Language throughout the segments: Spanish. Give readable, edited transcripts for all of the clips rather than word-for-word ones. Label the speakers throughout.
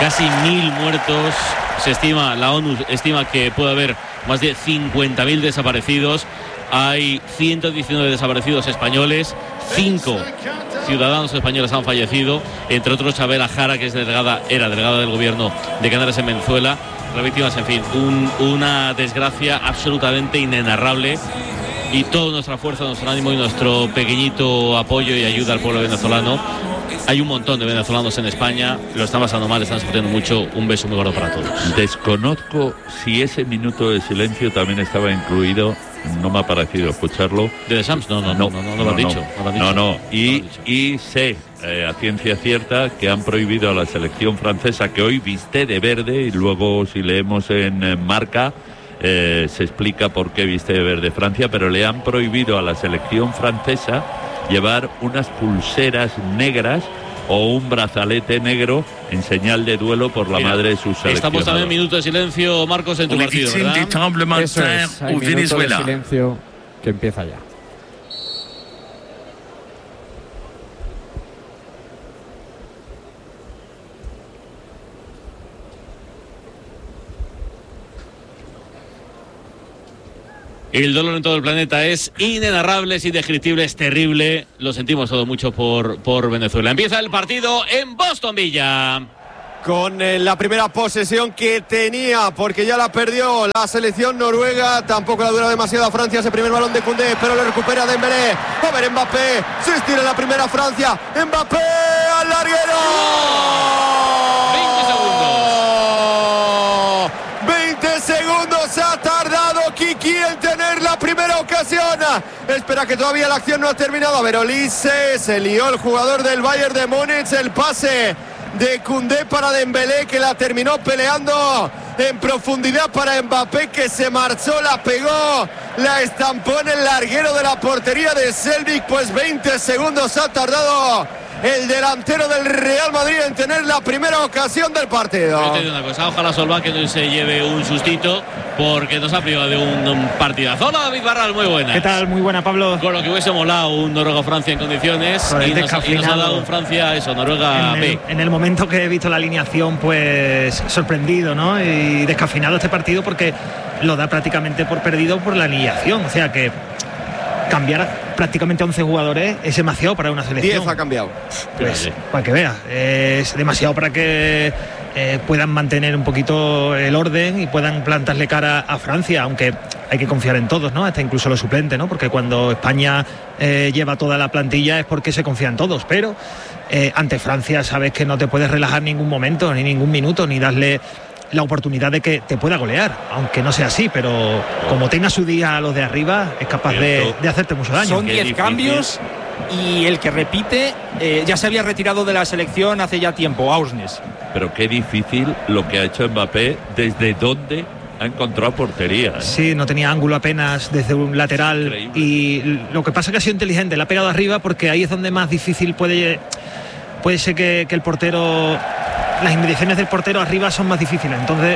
Speaker 1: casi 1000 muertos. La ONU estima que puede haber más de 50.000 desaparecidos. Hay 119 desaparecidos españoles, 5 ciudadanos españoles han fallecido, entre otros Chabela Jara, que era delegada del gobierno de Canarias en Venezuela. Las víctimas, en fin, una desgracia absolutamente inenarrable. Y toda nuestra fuerza, nuestro ánimo y nuestro pequeñito apoyo y ayuda al pueblo venezolano. Hay un montón de venezolanos en España, lo están pasando mal, están sufriendo mucho. Un beso muy gordo para todos.
Speaker 2: Desconozco si ese minuto de silencio también estaba incluido, no me ha parecido escucharlo.
Speaker 1: ¿De The Shams? No lo han dicho.
Speaker 2: Y sé a ciencia cierta que han prohibido a la selección francesa, que hoy viste de verde, y luego si leemos en Marca se explica por qué viste de verde Francia, pero le han prohibido a la selección francesa llevar unas pulseras negras o un brazalete negro en señal de duelo por la madre de sus seleccionados.
Speaker 1: Estamos también en minuto de silencio, Marcos, en tu partido, ¿verdad?
Speaker 3: Eso es, hay minuto de silencio que empieza ya.
Speaker 1: El dolor en todo el planeta es inenarrable, es indescriptible, es terrible. Lo sentimos todo mucho por Venezuela. Empieza el partido en Boston Villa.
Speaker 4: Con la primera posesión que tenía, porque ya la perdió la selección noruega. Tampoco la dura demasiado a Francia ese primer balón de Koundé, pero le recupera Dembélé. A ver, Mbappé, se estira la primera Francia. Mbappé al larguero. 20 segundos ha tardado Kiki en tener la primera ocasión. Espera, que todavía la acción no ha terminado. A ver, Olise, se lió el jugador del Bayern de Múnich. El pase de Koundé para Dembélé, que la terminó peleando en profundidad para Mbappé, que se marchó, la pegó, la estampó en el larguero de la portería de Selvic. Pues 20 segundos ha tardado el delantero del Real Madrid en tener la primera ocasión del partido.
Speaker 1: Yo te digo una cosa, ojalá Solbakken no se lleve un sustito, porque nos ha privado de un partidazo. Hola, David Barral, muy buena.
Speaker 5: ¿Qué tal? Muy buena, Pablo.
Speaker 1: Con lo que hubiese molado un Noruega-Francia en condiciones, y nos ha dado un Francia, Noruega B.
Speaker 5: En el momento que he visto la alineación, pues sorprendido, ¿no? Y descafeinado este partido, porque lo da prácticamente por perdido por la alineación. O sea que cambiar prácticamente 11 jugadores es demasiado para una selección.
Speaker 4: 10 ha cambiado.
Speaker 5: Pues, para que veas, es demasiado para que puedan mantener un poquito el orden y puedan plantarle cara a Francia, aunque hay que confiar en todos, ¿no? Hasta incluso los suplentes, ¿no? Porque cuando España lleva toda la plantilla es porque se confía en todos, pero ante Francia sabes que no te puedes relajar en ningún momento, ni ningún minuto, ni darle la oportunidad de que te pueda golear, aunque no sea así, pero como tenga su día a los de arriba, es capaz de hacerte mucho daño.
Speaker 6: Son 10 cambios y el que repite ya se había retirado de la selección hace ya tiempo, Ausnes.
Speaker 2: Pero qué difícil lo que ha hecho Mbappé, desde dónde ha encontrado portería.
Speaker 5: Sí, no tenía ángulo apenas desde un lateral. Increíble. Y lo que pasa es que ha sido inteligente, le ha pegado arriba, porque ahí es donde más difícil puede ser que el portero, las inmediaciones del portero arriba son más difíciles, entonces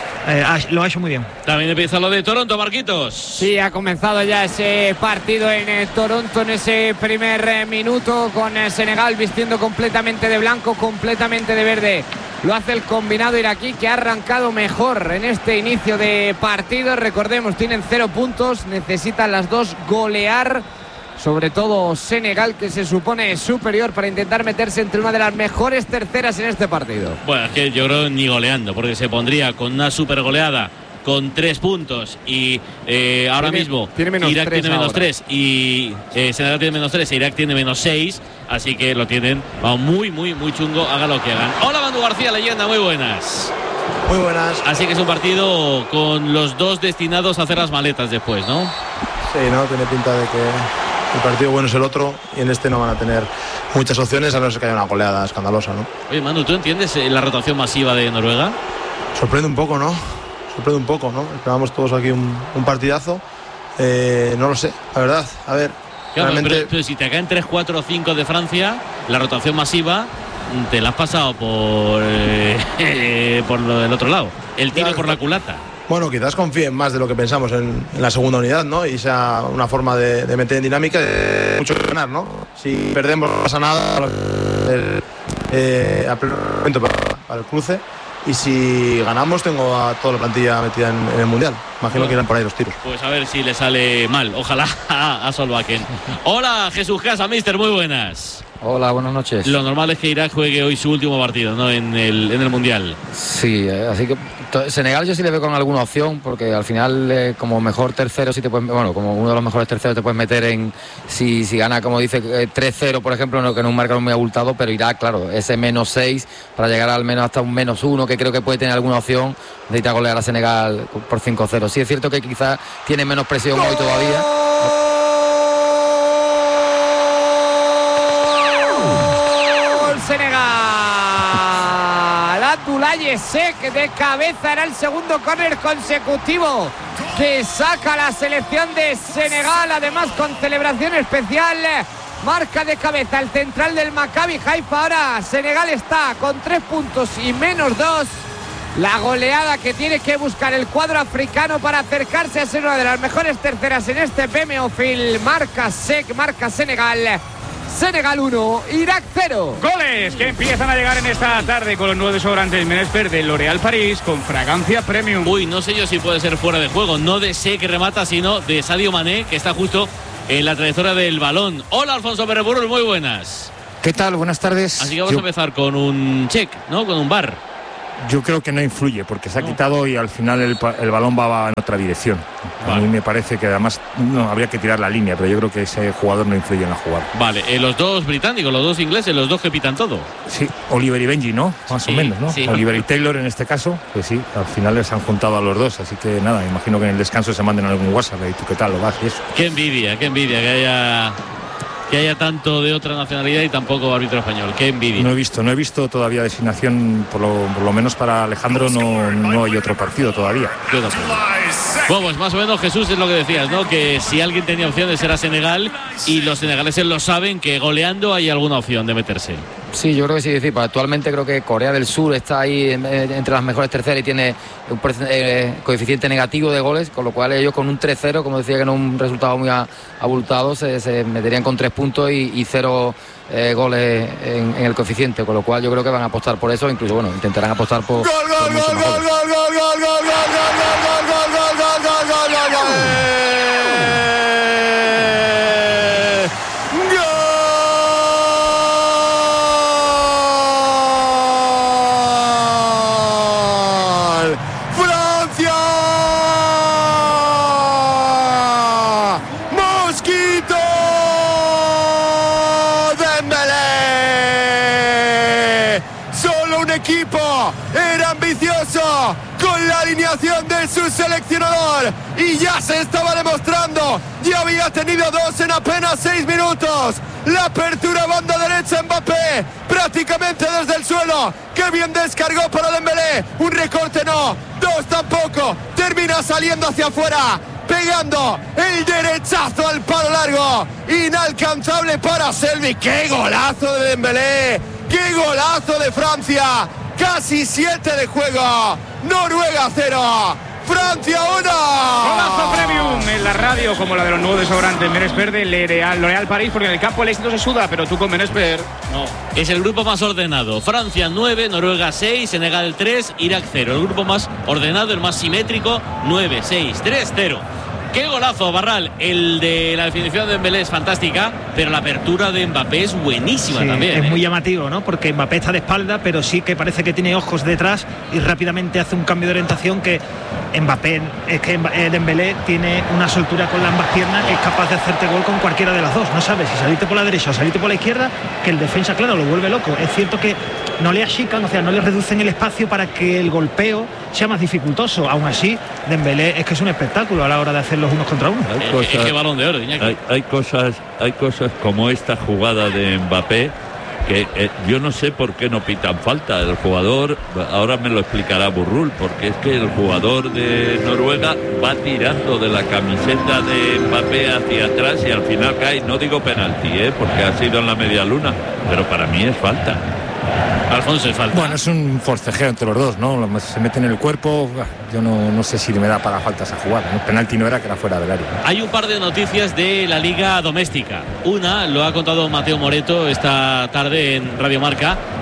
Speaker 5: lo ha hecho muy bien.
Speaker 1: También empieza lo de Toronto, Marquitos.
Speaker 3: Sí, ha comenzado ya ese partido en Toronto, en ese primer minuto, con Senegal vistiendo completamente de blanco, completamente de verde. Lo hace el combinado iraquí, que ha arrancado mejor en este inicio de partido. Recordemos, tienen 0 puntos, necesitan las dos golear, sobre todo Senegal, que se supone superior, para intentar meterse entre una de las mejores terceras en este partido.
Speaker 1: Bueno, es que yo creo ni goleando, porque se pondría con una super goleada, con 3 puntos, y ahora mismo Irak tiene menos 3 y Senegal tiene menos 3 e Irak tiene menos 6, así que lo tienen muy chungo, haga lo que hagan. Hola, Manu García, leyenda, muy buenas.
Speaker 7: Muy buenas.
Speaker 1: Así que es un partido con los dos destinados a hacer las maletas después, ¿no?
Speaker 7: Sí, ¿no? Tiene pinta de que el partido bueno es el otro, y en este no van a tener muchas opciones, a no ser que haya una goleada escandalosa, ¿no?
Speaker 1: Oye, Manu, ¿tú entiendes la rotación masiva de Noruega?
Speaker 7: Sorprende un poco, ¿no? Esperábamos todos aquí un partidazo. No lo sé, la verdad. A ver,
Speaker 1: claro,
Speaker 7: realmente...
Speaker 1: pero si te caen 3, 4 o 5 de Francia, la rotación masiva te la has pasado por lo del otro lado. El tiro por la culata.
Speaker 7: Bueno, quizás confíen más de lo que pensamos en la segunda unidad, ¿no? Y sea una forma de meter en dinámica, de mucho ganar, ¿no? Si perdemos no pasa nada. para el cruce. Y si ganamos, tengo a toda la plantilla metida en el Mundial. Imagino que irán por ahí los tiros.
Speaker 1: Pues a ver si le sale mal. Ojalá a Solbakken. Hola, Jesús Casa, mister, muy buenas.
Speaker 8: Hola, buenas noches.
Speaker 1: Lo normal es que Irak juegue hoy su último partido, ¿no? En el Mundial.
Speaker 8: Sí, así que Senegal yo sí le veo con alguna opción, porque al final como mejor tercero, si te puedes, bueno, como uno de los mejores terceros te puedes meter en, si gana, como dice, 3-0, por ejemplo, no, que no es un marcador muy abultado, pero Irak, claro, ese -6 para llegar al menos hasta un -1, que creo que puede tener alguna opción, necesita golear a Senegal por 5-0. Sí es cierto que quizás tiene menos presión hoy todavía.
Speaker 3: Senegal, Abdoulaye Seck de cabeza, era el segundo córner consecutivo que saca la selección de Senegal, además con celebración especial. Marca de cabeza el central del Maccabi Haifa. Ahora Senegal está con 3 puntos y -2. La goleada que tiene que buscar el cuadro africano para acercarse a ser una de las mejores terceras en este PMO Phil. Marca Seck, marca Senegal. Senegal 1, Irak 0.
Speaker 9: Goles que empiezan a llegar en esta tarde con los nuevos desodorantes Menespert de L'Oréal París con fragancia premium.
Speaker 1: Uy, no sé yo si puede ser fuera de juego. No de Seck que remata, sino de Sadio Mané, que está justo en la trayectoria del balón. Hola, Alfonso Perreburul, muy buenas.
Speaker 10: ¿Qué tal? Buenas tardes.
Speaker 1: Así que vamos a empezar con un check, ¿no? Con un bar.
Speaker 10: Yo creo que no influye, porque se ha quitado y al final el balón va en otra dirección. A mí me parece que además no habría que tirar la línea, pero yo creo que ese jugador no influye en la jugada.
Speaker 1: Vale, los dos británicos, los dos ingleses, los dos que pitan todo.
Speaker 10: Sí, Oliver y Benji, ¿no? Más o menos, ¿no?
Speaker 1: Sí.
Speaker 10: Oliver y Taylor en este caso, pues sí, al final les han juntado a los dos, así que nada, imagino que en el descanso se manden algún WhatsApp, ¿y tú qué tal? ¿Lo vas y eso?
Speaker 1: Qué envidia que haya tanto de otra nacionalidad y tampoco árbitro español. Qué envidia.
Speaker 10: No he visto todavía designación, por lo menos para Alejandro no hay otro partido todavía.
Speaker 1: Yo tampoco. Bueno, pues más o menos, Jesús, es lo que decías, ¿no? Que si alguien tenía opciones era Senegal, y los senegaleses lo saben, que goleando hay alguna opción de meterse.
Speaker 8: Sí, yo creo que sí. Es decir, actualmente creo que Corea del Sur está ahí entre las mejores terceras y tiene un coeficiente negativo de goles, con lo cual ellos con un 3-0, como decía, que no es un resultado muy abultado, se meterían con 3 puntos y 0 goles en el coeficiente, con lo cual yo creo que van a apostar por eso, incluso bueno, intentarán apostar por
Speaker 4: ¡Gol! ¡Francia! ¡Mosquito! ¡Dembélé! Solo un equipo era ambicioso con la alineación de su seleccionador y ya se estaba demostrando. Ya había tenido 2 en apenas 6 minutos. La apertura banda derecha Mbappé, prácticamente desde el suelo. Qué bien descargó para Dembélé. Un recorte no, 2 tampoco. Termina saliendo hacia afuera, pegando el derechazo al palo largo. Inalcanzable para Selvi. ¡Qué golazo de Dembélé! ¡Qué golazo de Francia! Casi 7 de juego. Noruega 0. Francia 1.
Speaker 9: Golazo premium en la radio, como la de los nuevos desodorantes Menespert de L'Oréal París, porque en el campo el éxito se suda, pero tú con Menespert
Speaker 1: no. Es el grupo más ordenado. Francia 9, Noruega 6, Senegal 3, Irak 0. El grupo más ordenado, el más simétrico, 9, 6, 3, 0. ¡Qué golazo, Barral! El de la definición de Dembélé es fantástica, pero la apertura de Mbappé es buenísima también.
Speaker 5: Es muy llamativo, ¿no? Porque Mbappé está de espalda, pero sí que parece que tiene ojos detrás y rápidamente hace un cambio de orientación que Mbappé, es que Dembélé tiene una soltura con las ambas piernas que es capaz de hacerte gol con cualquiera de las dos. No sabes si salirte por la derecha o salirte por la izquierda, que el defensa, claro, lo vuelve loco. Es cierto que no le achican, o sea, no le reducen el espacio para que el golpeo sea más dificultoso. Aún así, Dembélé es que es un espectáculo a la hora de hacer los unos contra uno.
Speaker 1: Es que balón de oro, Iñaki.
Speaker 2: Hay cosas como esta jugada de Mbappé que yo no sé por qué no pitan falta. El jugador, ahora me lo explicará Burrul, porque es que el jugador de Noruega va tirando de la camiseta de Mbappé hacia atrás y al final cae. No digo penalti, porque ha sido en la media luna, pero para mí es falta.
Speaker 1: Alfonso, es falta.
Speaker 10: Bueno, es un forcejeo entre los dos, ¿no? Se mete en el cuerpo. Yo no sé si me da para falta esa jugada, ¿no? Penalti no era, que era fuera del área, ¿no?
Speaker 1: Hay un par de noticias de la liga doméstica. Una lo ha contado Mateo Moreto esta tarde en Radio Marca,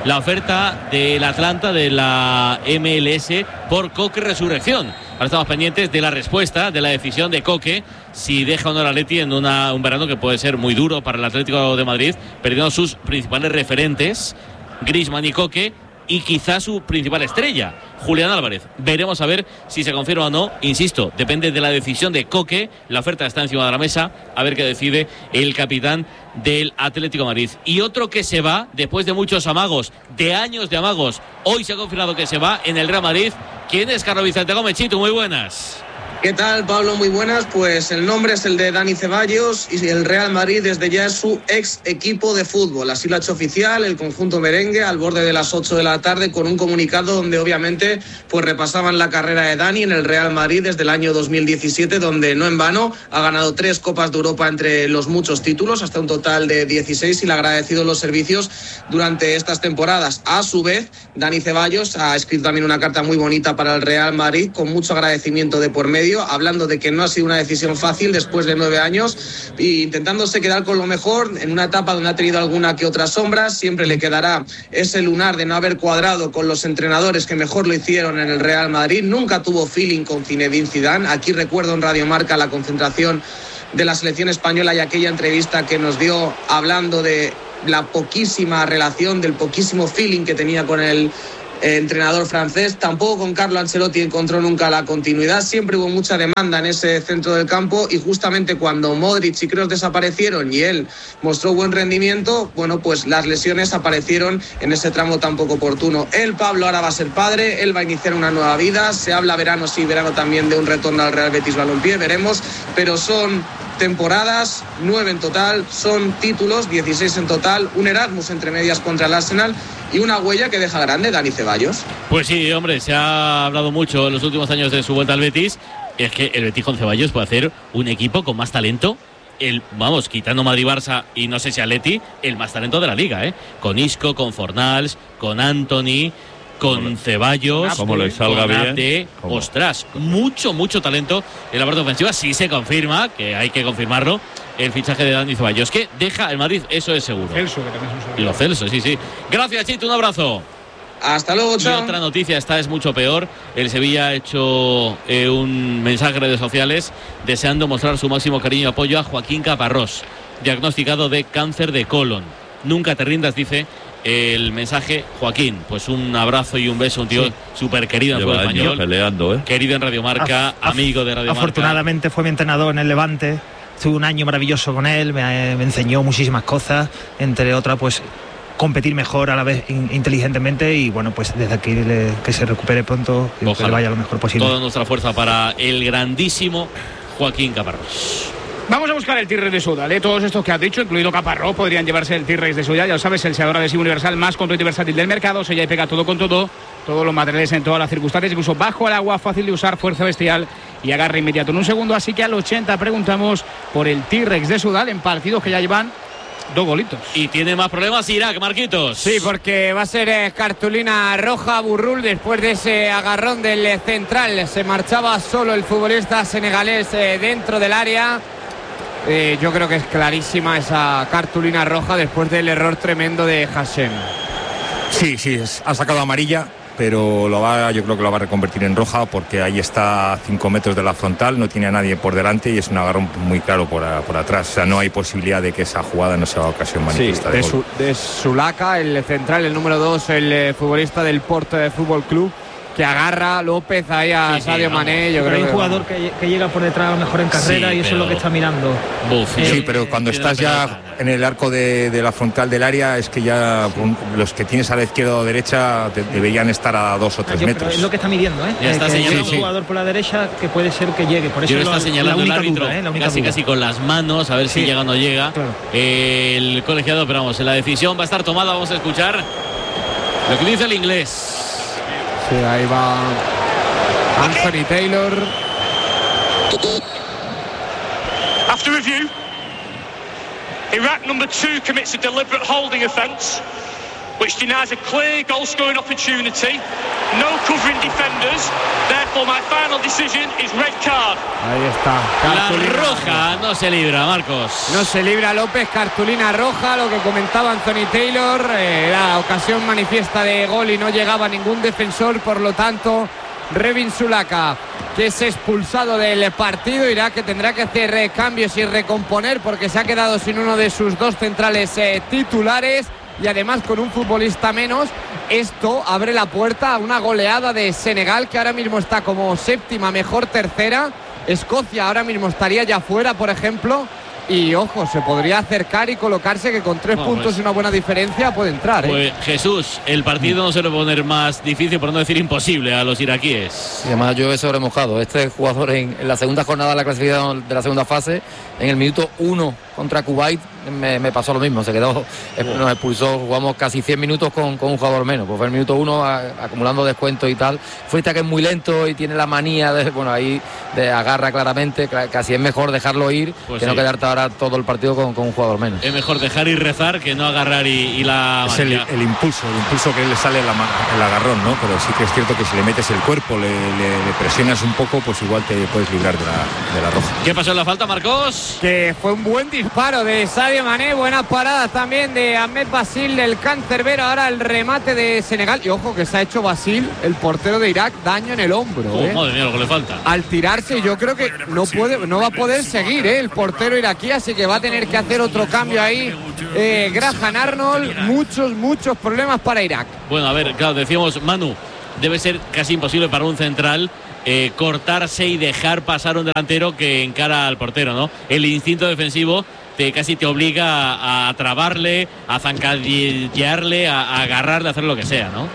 Speaker 1: la oferta del Atlanta de la MLS por Coque Resurrección. Ahora estamos pendientes de la respuesta, de la decisión de Coque, si deja o no al Atleti en un verano que puede ser muy duro para el Atlético de Madrid, perdiendo sus principales referentes, Griezmann y Coque, y quizás su principal estrella, Julián Álvarez. Veremos a ver si se confirma o no. Insisto, depende de la decisión de Coque. La oferta está encima de la mesa, a ver qué decide el capitán del Atlético de Madrid. Y otro que se va, después de muchos amagos, de años de amagos, hoy se ha confirmado que se va en el Real Madrid. ¿Quién es Carlos Vicente Gómez? Chito, muy buenas.
Speaker 11: ¿Qué tal, Pablo? Muy buenas. Pues el nombre es el de Dani Ceballos y el Real Madrid desde ya es su ex equipo de fútbol. Así lo ha hecho oficial el conjunto merengue al borde de las 8 de la tarde con un comunicado donde obviamente pues repasaban la carrera de Dani en el Real Madrid desde el año 2017, donde no en vano ha ganado 3 Copas de Europa entre los muchos títulos, hasta un total de 16, y le ha agradecido los servicios durante estas temporadas. A su vez, Dani Ceballos ha escrito también una carta muy bonita para el Real Madrid con mucho agradecimiento de por medio, hablando de que no ha sido una decisión fácil después de 9 años e intentándose quedar con lo mejor en una etapa donde ha tenido alguna que otra sombra. Siempre le quedará ese lunar de no haber cuadrado con los entrenadores que mejor lo hicieron en el Real Madrid. Nunca tuvo feeling con Zinedine Zidane. Aquí recuerdo en Radio Marca la concentración de la selección española y aquella entrevista que nos dio hablando de la poquísima relación, del poquísimo feeling que tenía con el entrenador francés. Tampoco con Carlo Ancelotti encontró nunca la continuidad. Siempre hubo mucha demanda en ese centro del campo y justamente cuando Modric y Kroos desaparecieron y él mostró buen rendimiento, bueno, pues las lesiones aparecieron en ese tramo tan poco oportuno. Él, Pablo, ahora va a ser padre, él va a iniciar una nueva vida. Se habla verano sí, verano también de un retorno al Real Betis Balompié, veremos, pero son temporadas, 9 en total, son títulos, 16 en total, un Erasmus entre medias contra el Arsenal y una huella que deja grande Dani Ceballos.
Speaker 1: Pues sí, hombre, se ha hablado mucho en los últimos años de su vuelta al Betis. Es que el Betis con Ceballos puede hacer un equipo con más talento. Vamos, quitando Madrid-Barça y no sé si Atleti, el más talento de la liga, con Isco, con Fornals, con Antony, con Ceballos,
Speaker 2: como le salga bien.
Speaker 1: Ostras, mucho talento en la parte ofensiva. Sí se confirma, que hay que confirmarlo, el fichaje de Dani Ceballos, que deja el Madrid, eso es seguro.
Speaker 9: Celso, que también es un
Speaker 1: y los Celso, sí. Gracias, Chito, un abrazo.
Speaker 11: Hasta luego, chao.
Speaker 1: Y otra noticia, esta es mucho peor. El Sevilla ha hecho un mensaje en redes sociales deseando mostrar su máximo cariño y apoyo a Joaquín Caparrós, diagnosticado de cáncer de colon. Nunca te rindas, dice el mensaje. Joaquín, pues un abrazo y un beso, un tío súper querido en el fútbol español,
Speaker 2: peleando,
Speaker 1: querido en Radio Marca, amigo de Radio Marca.
Speaker 5: Afortunadamente fue mi entrenador en el Levante, tuve un año maravilloso con él, me enseñó muchísimas cosas, entre otras pues competir mejor a la vez inteligentemente, y bueno, pues desde aquí que se recupere pronto y que le vaya lo mejor posible.
Speaker 1: Toda nuestra fuerza para el grandísimo Joaquín Caparrós.
Speaker 9: Vamos a buscar el T-Rex de Sudal, Todos estos que has dicho, incluido Caparrós, podrían llevarse el T-Rex de Sudal. Ya lo sabes, el sellador adhesivo universal más completo y versátil del mercado. Sella y pega todo con todo, todos los materiales en todas las circunstancias, incluso bajo el agua, fácil de usar, fuerza bestial y agarre inmediato en un segundo. Así que al 80 preguntamos por el T-Rex de Sudal en partidos que ya llevan 2 golitos.
Speaker 1: Y tiene más problemas Irak, Marquitos.
Speaker 3: Sí, porque va a ser cartulina roja Burrul después de ese agarrón del central. Se marchaba solo el futbolista senegalés dentro del área. Yo creo que es clarísima esa cartulina roja después del error tremendo de Hashem.
Speaker 10: Sí, ha sacado amarilla, pero yo creo que lo va a reconvertir en roja, porque ahí está a 5 metros de la frontal, no tiene a nadie por delante y es un agarrón muy claro por atrás. O sea, no hay posibilidad de que esa jugada no sea ocasión manifiesta de gol.
Speaker 3: De Sulaka, el central, el número 2, el futbolista del Porto de Fútbol Club, que agarra López ahí a Sadio Mané. Yo creo
Speaker 5: hay un jugador que llega por detrás a lo mejor en carrera, y eso es lo que está mirando.
Speaker 10: Sí, pero cuando estás ya en el arco de la frontal del área, es que ya los que tienes a la izquierda o derecha deberían estar a 2 o 3 metros.
Speaker 5: Es lo que está midiendo,
Speaker 1: Ya está señalando
Speaker 5: un jugador por la derecha que puede ser que llegue. Por eso
Speaker 1: yo lo está señalando el árbitro, casi con las manos, a ver si llega o no llega.
Speaker 5: Claro.
Speaker 1: El colegiado, pero vamos, la decisión va a estar tomada. Vamos a escuchar lo que dice el inglés.
Speaker 3: Sí, ahí va Anthony Taylor.
Speaker 12: After review, Iraq number 2 commits a deliberate holding offence which denies a clear goal-scoring opportunity. No covering defenders. Therefore, my final decision is red card.
Speaker 3: Ahí está.
Speaker 1: La roja no se libra, Marcos.
Speaker 3: No se libra López, cartulina roja, lo que comentaba Anthony Taylor. La ocasión manifiesta de gol y no llegaba ningún defensor, por lo tanto, Revin Sulaka, que es expulsado del partido. Irak, que tendrá que hacer cambios y recomponer porque se ha quedado sin uno de sus dos centrales titulares y además con un futbolista menos. Esto abre la puerta a una goleada de Senegal, que ahora mismo está como séptima, mejor tercera. Escocia ahora mismo estaría ya fuera, por ejemplo. Y ojo, se podría acercar y colocarse, que con 3 puntos y una buena diferencia puede entrar.
Speaker 1: Pues Jesús, el partido no se lo puede poner más difícil, por no decir imposible, a los iraquíes.
Speaker 8: Y además llueve sobre mojado. Este jugador en la segunda jornada de la clasificación de la segunda fase, en el minuto 1 contra Kuwait, me pasó lo mismo. Se quedó, nos expulsó, jugamos casi 100 minutos con un jugador menos. Pues fue el minuto 1 acumulando descuentos y tal. Fuiste que es muy lento y tiene la manía de, ahí de agarra claramente. Casi es mejor dejarlo ir pues que no quedarte ahora todo el partido con un jugador menos.
Speaker 1: Es mejor dejar y rezar que no agarrar y la...
Speaker 10: Es el impulso que le sale el agarrón, ¿no? Pero sí que es cierto que si le metes el cuerpo, le presionas un poco, pues igual te puedes librar de la roja.
Speaker 1: ¿Qué pasó en la falta, Marcos?
Speaker 3: Que fue un buen disparo de Sadio Mané, buenas paradas también de Ahmed Basil, del cancerbero. Ahora el remate de Senegal. Y ojo que se ha hecho Basil, el portero de Irak, daño en el hombro.
Speaker 1: Madre mía, lo que le falta.
Speaker 3: Al tirarse, yo creo que no va a poder seguir el portero iraquí, así que va a tener que hacer otro cambio ahí. Graham Arnold, muchos problemas para Irak.
Speaker 1: Bueno, a ver, claro, decíamos, Manu, debe ser casi imposible para un central cortarse y dejar pasar un delantero que encara al portero, ¿no? El instinto defensivo casi te obliga a trabarle, a zancadillearle, a agarrarle, a hacer lo que sea, ¿no?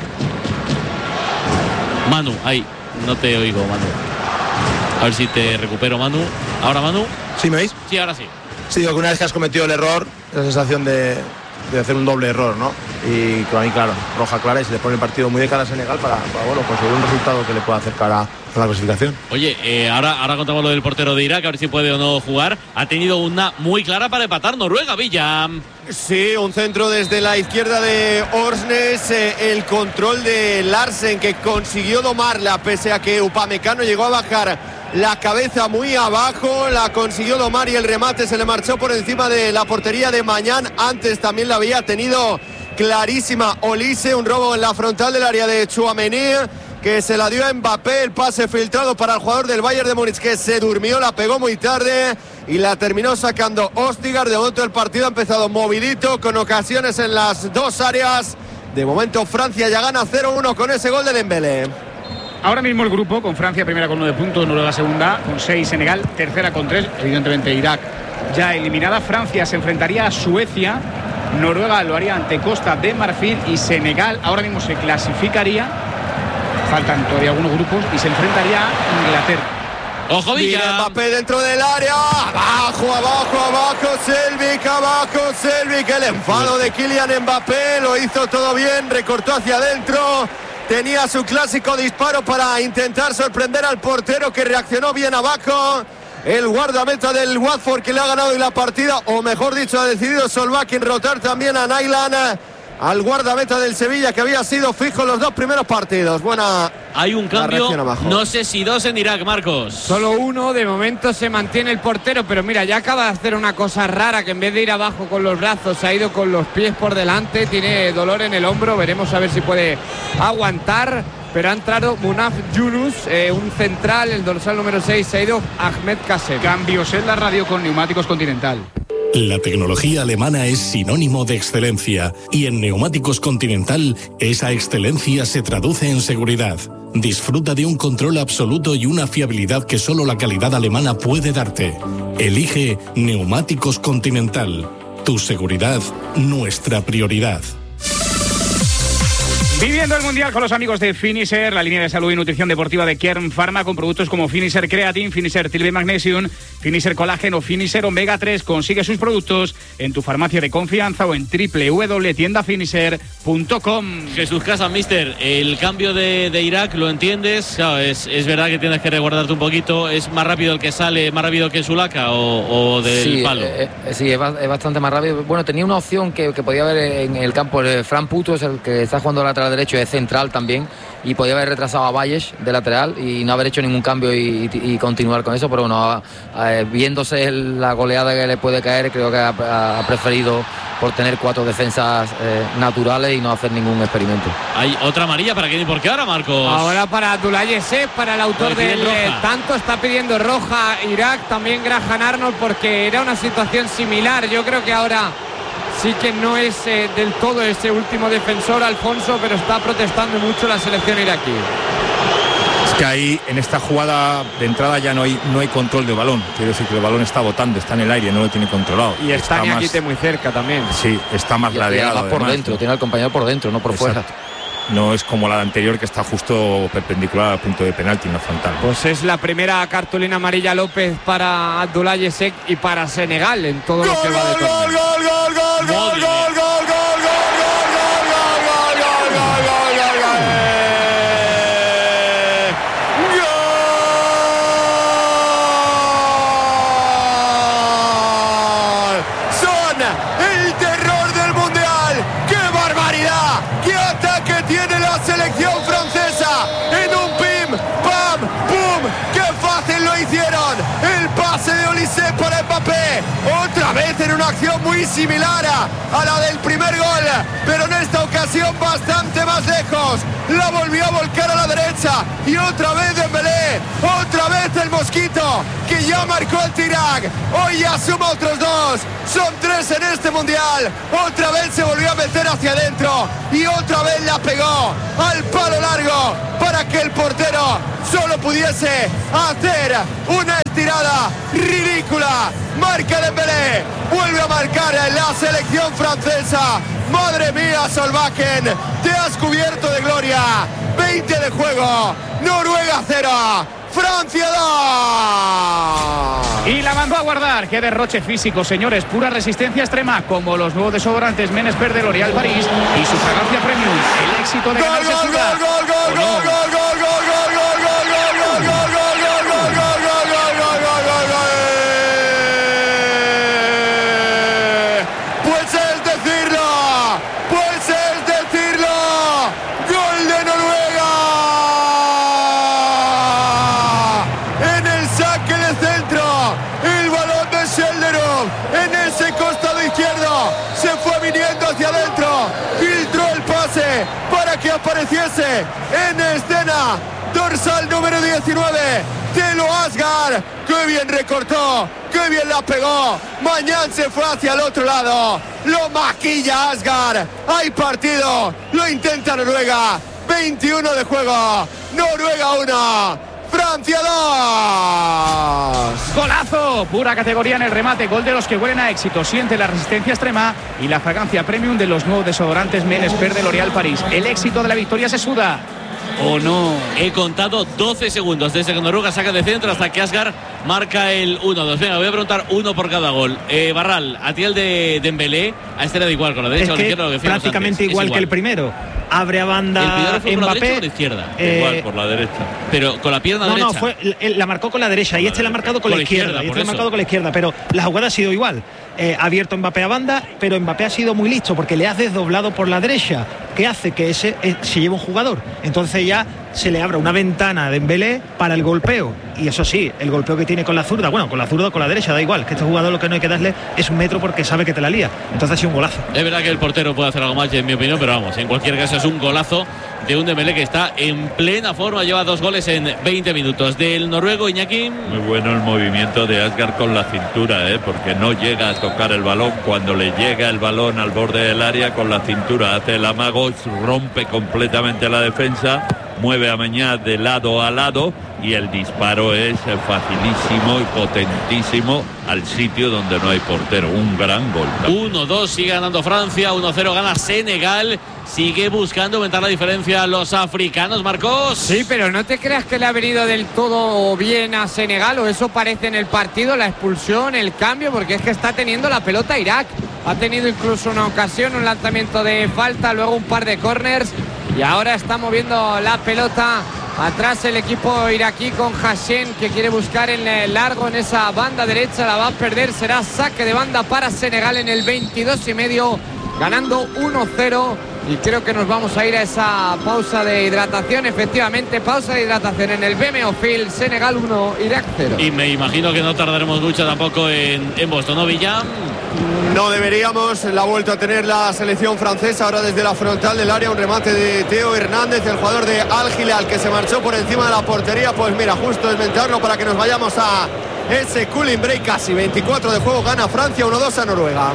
Speaker 1: Manu, ahí, no te oigo, Manu. A ver si te recupero, Manu. ¿Ahora, Manu?
Speaker 7: ¿Sí me veis?
Speaker 1: Sí, ahora sí.
Speaker 7: Sí, digo que una vez que has cometido el error, la sensación de hacer un doble error, ¿no? Y que a mí, claro, roja clara, y se le pone el partido muy de cara a Senegal para conseguir un resultado que le pueda acercar a la clasificación.
Speaker 1: Oye, ahora contamos lo del portero de Irak, a ver si puede o no jugar. Ha tenido una muy clara para empatar Noruega, Villa.
Speaker 4: Sí, un centro desde la izquierda de Orsnes, el control de Larsen, que consiguió domarla pese a que Upamecano llegó a bajar la cabeza muy abajo, la consiguió domar y el remate se le marchó por encima de la portería de Mañán. Antes también la había tenido clarísima Olise, un robo en la frontal del área de Tchouaméni, que se la dio a Mbappé, el pase filtrado para el jugador del Bayern de Múnich, que se durmió, la pegó muy tarde y la terminó sacando Ostigar. De momento el partido ha empezado movidito, con ocasiones en las dos áreas. De momento Francia ya gana 0-1 con ese gol de Dembélé.
Speaker 9: Ahora mismo el grupo, con Francia primera con 9 puntos, Noruega segunda con 6, Senegal tercera con 3, evidentemente Irak ya eliminada. Francia se enfrentaría a Suecia, Noruega lo haría ante Costa de Marfil y Senegal ahora mismo se clasificaría, faltan todavía algunos grupos, y se enfrentaría a Inglaterra.
Speaker 1: ¡Ojo, Villa!
Speaker 4: Mbappé dentro del área, abajo Selvik, el enfado de Kylian Mbappé, lo hizo todo bien, recortó hacia adentro. Tenía su clásico disparo para intentar sorprender al portero, que reaccionó bien abajo. El guardameta del Watford, que le ha ganado la partida, o mejor dicho, ha decidido Solbakken rotar también a Nainggolan, al guardameta del Sevilla, que había sido fijo los dos primeros partidos. Buena.
Speaker 1: Hay un cambio, no sé si 2 en Irak, Marcos.
Speaker 3: Solo 1, de momento se mantiene el portero, pero mira, ya acaba de hacer una cosa rara, que en vez de ir abajo con los brazos, se ha ido con los pies por delante, tiene dolor en el hombro, veremos a ver si puede aguantar, pero ha entrado Munaf Yunus, un central, el dorsal número 6, se ha ido Ahmed Kassem.
Speaker 9: Cambios en la radio con Neumáticos Continental.
Speaker 13: La tecnología alemana es sinónimo de excelencia y en Neumáticos Continental esa excelencia se traduce en seguridad. Disfruta de un control absoluto y una fiabilidad que solo la calidad alemana puede darte. Elige Neumáticos Continental. Tu seguridad, nuestra prioridad.
Speaker 9: Viviendo el Mundial con los amigos de Finisher, la línea de salud y nutrición deportiva de Kern Pharma, con productos como Finisher Creatine, Finisher Tilbe Magnesium, Finisher Colágeno, Finisher Omega 3. Consigue sus productos en tu farmacia de confianza o en www.tiendafinisher.com.
Speaker 1: Jesús Casa, mister, el cambio de Irak, ¿lo entiendes? Claro, es verdad que tienes que resguardarte un poquito. ¿Es más rápido el que sale, más rápido que Zulaka o del palo?
Speaker 8: Sí, es bastante más rápido. Bueno, tenía una opción que podía haber en el campo. Fran Puto es el que está jugando lateral derecho, es central también, y podía haber retrasado a Valles de lateral y no haber hecho ningún cambio y continuar con eso, pero bueno, viéndose la goleada que le puede caer, creo que ha preferido por tener 4 defensas naturales y no hacer ningún experimento.
Speaker 1: Hay otra amarilla para quién y por qué ahora, Marcos.
Speaker 3: Ahora para Abdullah Yesef, para el autor del tanto, está pidiendo roja Irak, también Graham Arnold, porque era una situación similar. Yo creo que ahora sí que no es del todo ese último defensor, Alfonso, pero está protestando mucho la selección iraquí.
Speaker 10: Es que ahí, en esta jugada de entrada, ya no hay control de balón. Quiero decir que el balón está botando, está en el aire, no lo tiene controlado.
Speaker 3: Y está Niakite muy cerca también.
Speaker 10: Sí, está más ladeado.
Speaker 8: Por dentro, tiene al compañero por dentro, no por fuera.
Speaker 10: No es como la anterior, que está justo perpendicular al punto de penalti, no frontal.
Speaker 3: Pues es la primera cartulina amarilla, López, para Abdullah Yesef y para Senegal en todo lo que va de torneo.
Speaker 4: Para Mbappé, otra vez en una acción muy similar a la del primer gol, pero en esta ocasión bastante más lejos. La volvió a volcar a la derecha y otra vez Dembélé, otra vez el Mosquito, que ya marcó el Irak. Hoy ya suma otros 2, son 3 en este mundial. Otra vez se volvió a meter hacia adentro y otra vez la pegó al palo largo para que el portero solo pudiese hacer una estirada ridícula. Marca Dembélé, vuelve a marcar la selección francesa. Madre mía, Solbakken, te has cubierto de gloria. 20 de juego, Noruega 0, Francia 2.
Speaker 9: Y la mandó a guardar. Qué derroche físico, señores. Pura resistencia extrema, como los nuevos desodorantes Men Expert de L'Oréal París y su fragancia premium. El éxito de ganarse su ciudad.
Speaker 4: Que apareciese en escena dorsal número 19 Telo Asgar. Qué bien recortó, qué bien la pegó. Mañana se fue hacia el otro lado, lo maquilla Asgar. Hay partido, lo intenta Noruega. 21 de juego, Noruega 1, Francia 2.
Speaker 9: Golazo, pura categoría en el remate, gol de los que huelen a éxito. Siente la resistencia extrema y la fragancia premium de los nuevos desodorantes Men Expert de L'Oréal París. El éxito de la victoria se suda. ¿O no?
Speaker 1: He contado 12 segundos desde que Noruega saca de centro hasta que Asgar marca el 1-2. Venga, voy a preguntar uno por cada gol. Barral, a ti el de Dembélé, a este le da igual, con la derecha o la izquierda, lo que decíamos
Speaker 5: prácticamente
Speaker 1: antes.
Speaker 5: igual que el primero. Abre a banda
Speaker 1: ¿El
Speaker 5: Mbappé.
Speaker 1: por la derecha o la izquierda?
Speaker 2: Igual, por la derecha.
Speaker 1: Pero con la pierna derecha.
Speaker 5: No, la marcó con la derecha y este la ha marcado con la izquierda. Y este la ha marcado con la izquierda, pero la jugada ha sido igual. Abierto Mbappé a banda, pero Mbappé ha sido muy listo porque le has desdoblado por la derecha, que hace que ese se lleve un jugador. Entonces ya se le abre una ventana a Dembélé para el golpeo. Y eso sí, el golpeo que tiene con la zurda, bueno, con la zurda o con la derecha, da igual, que este jugador lo que no hay que darle es un metro porque sabe que te la lía. Entonces ha sido un golazo.
Speaker 1: Es verdad que el portero puede hacer algo más, en mi opinión, pero vamos, en cualquier caso es un golazo de un Dembélé que está en plena forma, lleva 2 goles en 20 minutos. Del noruego, Iñaki.
Speaker 2: Muy bueno el movimiento de Asgar con la cintura, porque no llega a tocar el balón. Cuando le llega el balón al borde del área, con la cintura hace el amago, rompe completamente la defensa mueve a Mañá de lado a lado y el disparo es facilísimo y potentísimo al sitio donde no hay portero. Un gran gol.
Speaker 1: 1-2, sigue ganando Francia, 1-0 gana Senegal. Sigue buscando aumentar la diferencia a los africanos, Marcos.
Speaker 3: Sí, pero no te creas que le ha venido del todo bien a Senegal, o eso parece en el partido, la expulsión, el cambio, porque es que está teniendo la pelota Irak. Ha tenido incluso una ocasión, un lanzamiento de falta, luego un par de corners y ahora está moviendo la pelota atrás el equipo iraquí con Hashem, que quiere buscar en el largo en esa banda derecha, la va a perder, será saque de banda para Senegal en el 22,5, ganando 1-0. Y creo que nos vamos a ir a esa pausa de hidratación. Efectivamente, pausa de hidratación en el BMO Field. Senegal 1, Irak 0.
Speaker 1: Y me imagino que no tardaremos mucho tampoco en Boston, ¿no, Villam?
Speaker 4: No deberíamos. La ha vuelto a tener la selección francesa ahora desde la frontal del área. Un remate de Teo Hernández, el jugador de Al Hilal, que se marchó por encima de la portería. Pues mira, justo desmentarlo para que nos vayamos a ese cooling break. Casi 24 de juego, gana Francia 1-2 a Noruega.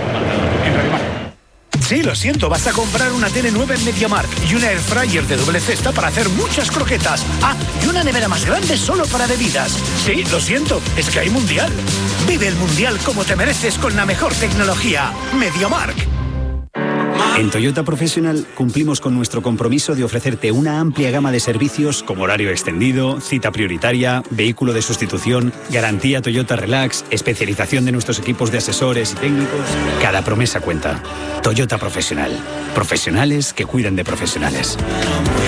Speaker 14: Sí, lo siento, vas a comprar una tele nueva en MediaMarkt y una air fryer de doble cesta para hacer muchas croquetas. Ah, y una nevera más grande solo para bebidas. Sí, lo siento, es que hay mundial. Vive el mundial como te mereces con la mejor tecnología. MediaMarkt.
Speaker 15: En Toyota Professional cumplimos con nuestro compromiso de ofrecerte una amplia gama de servicios como horario extendido, cita prioritaria, vehículo de sustitución, garantía Toyota Relax, especialización de nuestros equipos de asesores y técnicos. Cada promesa cuenta. Toyota Professional. Profesionales que cuidan de profesionales.